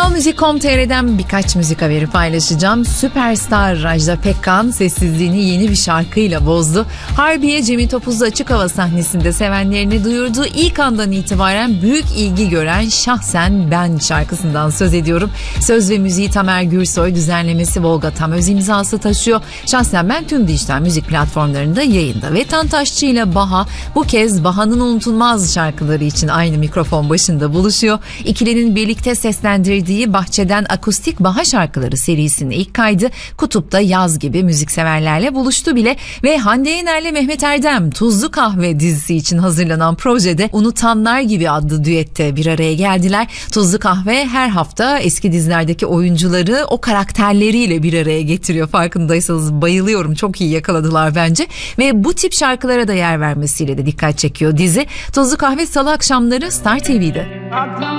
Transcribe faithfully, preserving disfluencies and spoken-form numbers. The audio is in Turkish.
Kanalmuzik nokta com nokta tr'den birkaç müzik haberi paylaşacağım. Süperstar Ajda Pekkan sessizliğini yeni bir şarkıyla bozdu. Harbiye Cemil Topuzlu açık hava sahnesinde sevenlerini duyurduğu ilk andan itibaren büyük ilgi gören Şahsen Ben şarkısından söz ediyorum. Söz ve müziği Tamer Gürsoy, düzenlemesi Volga Tamöz imzası taşıyor. Şahsen Ben tüm dijital müzik platformlarında yayında ve Tantaşçı ile Baha bu kez Baha'nın unutulmaz şarkıları için aynı mikrofon başında buluşuyor. İkilinin birlikte seslendirdiği Bahçeden Akustik Baha Şarkıları serisinin ilk kaydı Kutup'ta Yaz gibi müzikseverlerle buluştu bile ve Hande Yener'le Mehmet Erdem Tuzlu Kahve dizisi için hazırlanan projede Unutanlar Gibi adlı düette bir araya geldiler. Tuzlu Kahve her hafta eski dizilerdeki oyuncuları o karakterleriyle bir araya getiriyor. Farkındaysanız bayılıyorum, çok iyi yakaladılar bence ve bu tip şarkılara da yer vermesiyle de dikkat çekiyor dizi. Tuzlu Kahve Salı akşamları Star T V'de.